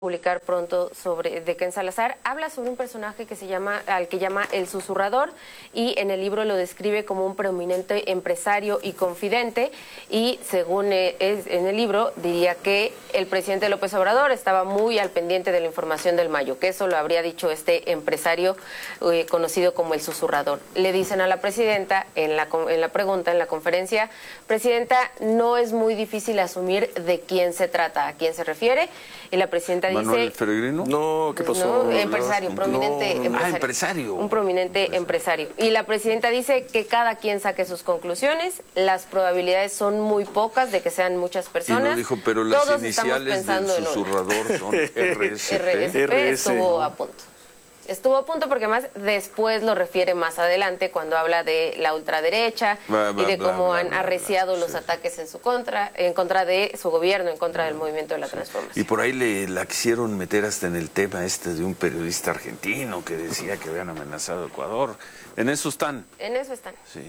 publicar pronto de Ken Salazar, habla sobre un personaje al que llama el susurrador, y en el libro lo describe como un prominente empresario y confidente, y según en el libro diría que el presidente López Obrador estaba muy al pendiente de la información del Mayo, que eso lo habría dicho este empresario conocido como el susurrador. Le dicen a la presidenta en la conferencia: presidenta, no es muy difícil asumir de quién se trata, a quién se refiere, y la presidenta ¿Manuel dice... Peregrino? No, ¿qué pasó? No, empresario, prominente empresario. Ah, empresario. Un prominente empresario. Y la presidenta dice que cada quien saque sus conclusiones, las probabilidades son muy pocas de que sean muchas personas. Y no dijo, pero las iniciales del susurrador son RSP. Estuvo a punto. Estuvo a punto porque además después lo refiere más adelante cuando habla de la ultraderecha y de cómo han arreciado los ataques en contra de su gobierno, en contra del movimiento de la transformación. Y por ahí la quisieron meter hasta en el tema de un periodista argentino que decía que habían amenazado a Ecuador. ¿En eso están? En eso están. Sí.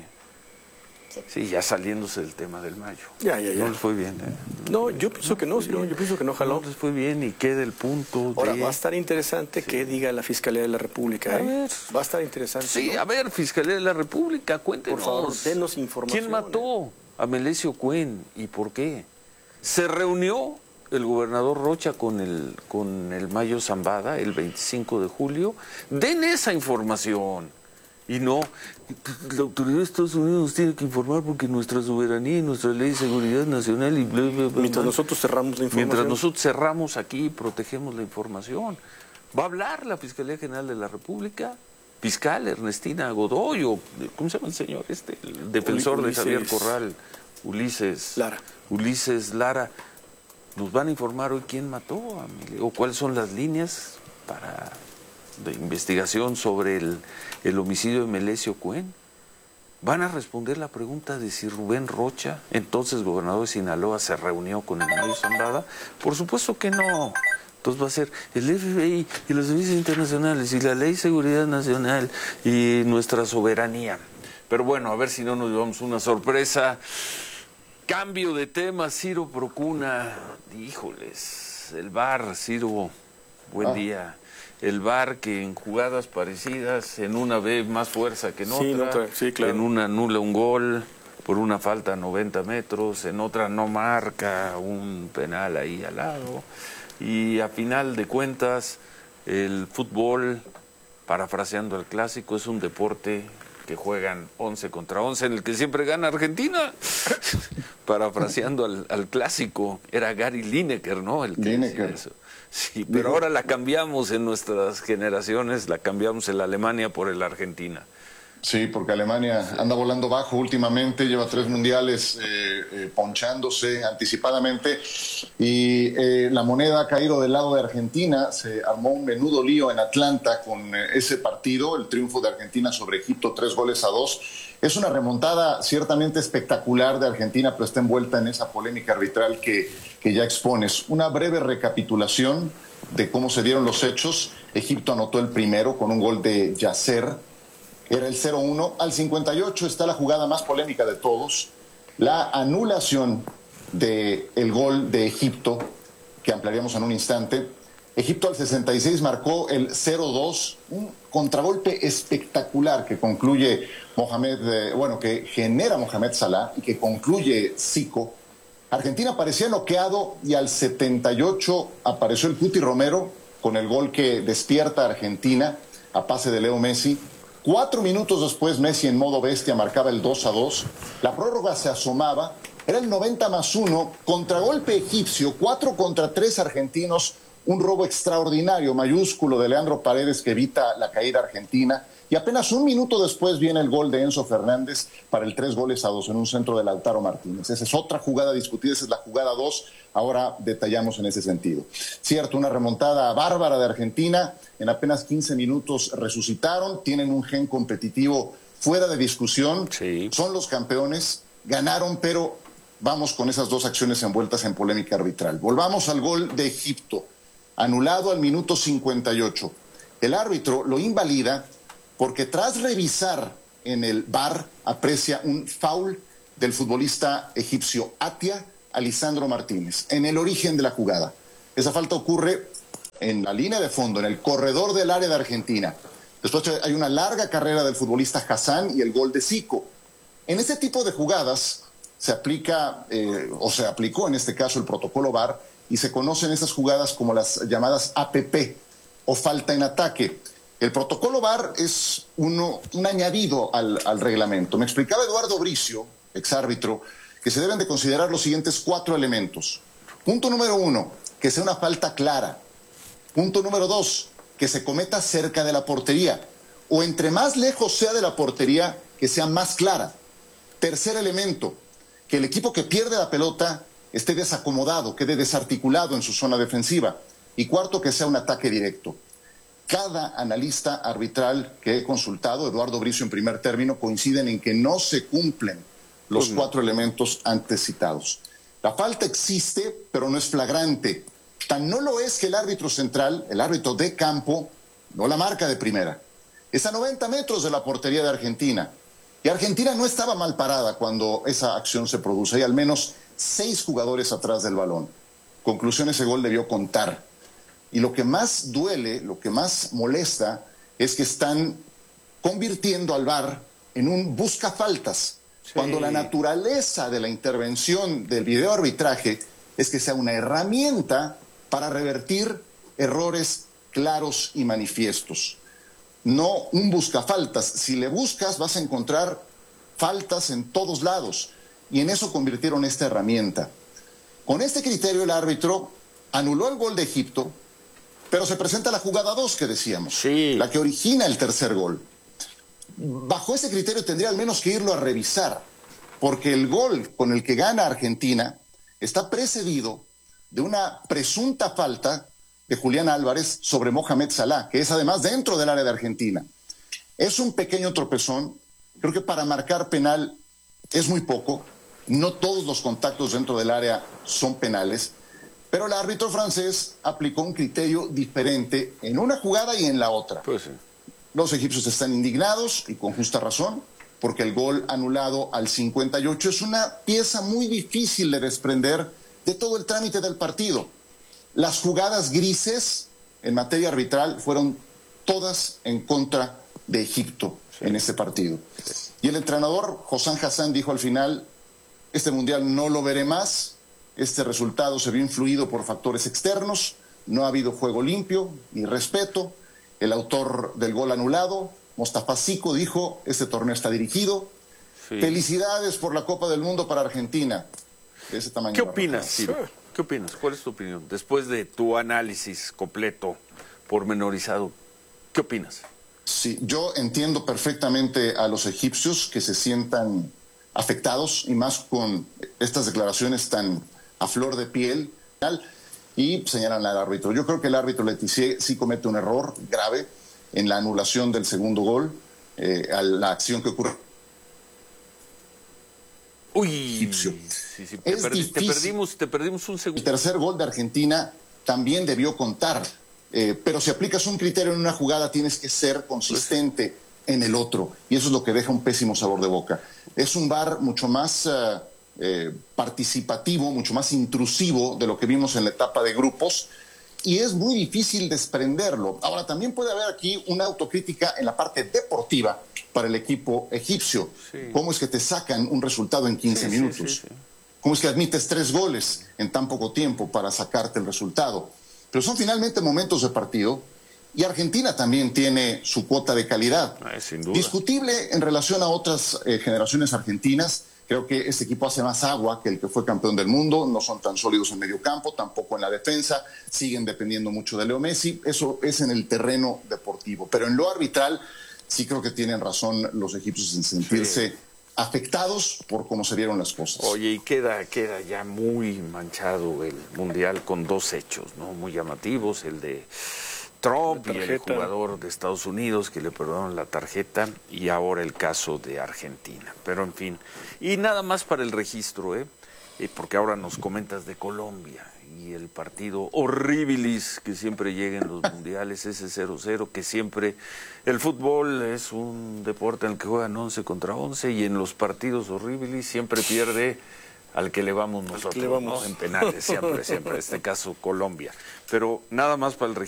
Sí, ya saliéndose del tema del Mayo. Ya. No les fue bien, No, yo pienso que no, yo pienso que no jaló. No les fue bien y queda el punto. Ahora, va a estar interesante que diga la Fiscalía de la República. A ver. Va a estar interesante. Sí, ¿no? a ver, Fiscalía de la República, cuéntenos. Por favor, denos información. ¿Quién mató a Melesio Cuen y por qué? ¿Se reunió el gobernador Rocha con el Mayo Zambada el 25 de julio? Den esa información. Y no, la autoridad de Estados Unidos nos tiene que informar porque nuestra soberanía y nuestra ley de seguridad nacional y bla, bla, bla. Mientras nosotros cerramos la información. Mientras nosotros cerramos aquí y protegemos la información. ¿Va a hablar la Fiscalía General de la República? Fiscal Ernestina Godoy, o ¿cómo se llama el señor el defensor de Javier Corral? Ulises Lara. ¿Nos van a informar hoy quién mató a Melesio? ¿O cuáles son las líneas de investigación sobre el homicidio de Melesio Cuen? ¿Van a responder la pregunta de si Rubén Rocha, entonces gobernador de Sinaloa, se reunió con el Mayo Zambada? Por supuesto que no. Entonces va a ser el FBI y los servicios internacionales y la ley de seguridad nacional y nuestra soberanía. Pero bueno, a ver si no nos llevamos una sorpresa. Cambio de tema, Ciro Procuna. Híjoles, el VAR, Ciro, buen día. El VAR que en jugadas parecidas, en una ve más fuerza que en otra, claro. En una anula un gol por una falta a 90 metros, en otra no marca un penal ahí al lado. Y a final de cuentas, el fútbol, parafraseando el clásico, es un deporte que juegan 11 contra 11, en el que siempre gana Argentina. Parafraseando al clásico, era Gary Lineker, ¿no? El que decía eso. Sí, pero ahora la cambiamos en nuestras generaciones, la cambiamos en la Alemania por el Argentina. Sí, porque Alemania anda volando bajo últimamente, lleva 3 mundiales ponchándose anticipadamente y la moneda ha caído del lado de Argentina. Se armó un menudo lío en Atlanta con ese partido, el triunfo de Argentina sobre Egipto, 3-2. Es una remontada ciertamente espectacular de Argentina, pero está envuelta en esa polémica arbitral que ya expones. Una breve recapitulación de cómo se dieron los hechos. Egipto anotó el primero con un gol de Yasser. Era el 0-1. Al 58 está la jugada más polémica de todos, la anulación del gol de Egipto, que ampliaríamos en un instante. Egipto al 66 marcó el 0-2, un contragolpe espectacular que concluye que genera Mohamed Salah y que concluye Zico. Argentina parecía noqueado y al 78 apareció el Cuti Romero con el gol que despierta a Argentina a pase de Leo Messi. 4 minutos después, Messi en modo bestia marcaba el 2-2. La prórroga se asomaba, era el 90+1, contragolpe egipcio, 4 contra 3 argentinos, un robo extraordinario, mayúsculo de Leandro Paredes que evita la caída argentina. Y apenas un minuto después viene el gol de Enzo Fernández para el 3-2 en un centro de Lautaro Martínez. Esa es otra jugada discutida, esa es la jugada 2. Ahora detallamos en ese sentido. Cierto, una remontada bárbara de Argentina. En apenas 15 minutos resucitaron, tienen un gen competitivo fuera de discusión. Sí. Son los campeones, ganaron, pero vamos con esas 2 acciones envueltas en polémica arbitral. Volvamos al gol de Egipto, anulado al minuto 58. El árbitro lo invalida porque tras revisar en el VAR aprecia un foul del futbolista egipcio Atia a Lisandro Martínez en el origen de la jugada. Esa falta ocurre en la línea de fondo, en el corredor del área de Argentina. Después hay una larga carrera del futbolista Hassan y el gol de Zico. En ese tipo de jugadas se aplica, o se aplicó en este caso el protocolo VAR, y se conocen esas jugadas como las llamadas APP, o falta en ataque. El protocolo VAR es un añadido al reglamento. Me explicaba Eduardo Bricio, exárbitro, que se deben de considerar los siguientes 4 elementos. Punto número 1, que sea una falta clara. Punto número 2, que se cometa cerca de la portería, o entre más lejos sea de la portería, que sea más clara. Tercer elemento, que el equipo que pierde la pelota esté desacomodado, quede desarticulado en su zona defensiva. Y cuarto, que sea un ataque directo. Cada analista arbitral que he consultado, Eduardo Bricio en primer término, coinciden en que no se cumplen los 4 elementos antes citados. La falta existe, pero no es flagrante. Tan no lo es que el árbitro central, el árbitro de campo, no la marca de primera. Es a 90 metros de la portería de Argentina. Y Argentina no estaba mal parada cuando esa acción se produce. Hay al menos 6 jugadores atrás del balón. Conclusión, ese gol debió contar. Y lo que más duele, lo que más molesta, es que están convirtiendo al VAR en un buscafaltas. Sí. Cuando la naturaleza de la intervención del videoarbitraje es que sea una herramienta para revertir errores claros y manifiestos. No un buscafaltas. Si le buscas, vas a encontrar faltas en todos lados. Y en eso convirtieron esta herramienta. Con este criterio, el árbitro anuló el gol de Egipto, pero se presenta la jugada 2 que decíamos, sí, la que origina el tercer gol. Bajo ese criterio tendría al menos que irlo a revisar, porque el gol con el que gana Argentina está precedido de una presunta falta de Julián Álvarez sobre Mohamed Salah, que es además dentro del área de Argentina. Es un pequeño tropezón, creo que para marcar penal es muy poco, no todos los contactos dentro del área son penales, pero el árbitro francés aplicó un criterio diferente en una jugada y en la otra. Pues sí. Los egipcios están indignados, y con justa razón, porque el gol anulado al 58 es una pieza muy difícil de desprender de todo el trámite del partido. Las jugadas grises en materia arbitral fueron todas en contra de Egipto, sí, en este partido. Sí. Y el entrenador, Hossam Hassan, dijo al final: este mundial no lo veré más, este resultado se vio influido por factores externos, no ha habido juego limpio ni respeto. El autor del gol anulado, Mostafa Zico, dijo: este torneo está dirigido. Sí. Felicidades por la Copa del Mundo para Argentina. De ese tamaño. ¿Qué opinas, Ciro? ¿Qué opinas? ¿Cuál es tu opinión? Después de tu análisis completo, pormenorizado, ¿qué opinas? Sí, yo entiendo perfectamente a los egipcios que se sientan afectados, y más con estas declaraciones tan a flor de piel, y señalan al árbitro. Yo creo que el árbitro Letizia sí comete un error grave en la anulación del segundo gol, a la acción que ocurre. Uy, egipcio. Sí, te perdimos un segundo. El tercer gol de Argentina también debió contar, pero si aplicas un criterio en una jugada tienes que ser consistente en el otro, y eso es lo que deja un pésimo sabor de boca. Es un VAR mucho más participativo, mucho más intrusivo de lo que vimos en la etapa de grupos, y es muy difícil desprenderlo. Ahora, también puede haber aquí una autocrítica en la parte deportiva para el equipo egipcio. Sí. ¿Cómo es que te sacan un resultado en 15 minutos? Sí. ¿Cómo es que admites 3 goles en tan poco tiempo para sacarte el resultado? Pero son finalmente momentos de partido, y Argentina también tiene su cuota de calidad. Sin duda. Discutible en relación a otras generaciones argentinas. Creo que este equipo hace más agua que el que fue campeón del mundo. No son tan sólidos en medio campo, tampoco en la defensa. Siguen dependiendo mucho de Leo Messi. Eso es en el terreno deportivo. Pero en lo arbitral sí creo que tienen razón los egipcios en sentirse afectados por cómo se vieron las cosas. Oye, y queda ya muy manchado el Mundial con 2 hechos, ¿no? Muy llamativos, el de Trump y el jugador de Estados Unidos que le perdonaron la tarjeta, y ahora el caso de Argentina. Pero en fin, y nada más para el registro, porque ahora nos comentas de Colombia y el partido horribilis que siempre llega en los mundiales, ese 0-0, que siempre el fútbol es un deporte en el que juegan 11 contra 11, y en los partidos horribilis siempre pierde al que le vamos nosotros, ¿no? En penales, siempre, en este caso Colombia. Pero nada más para el registro.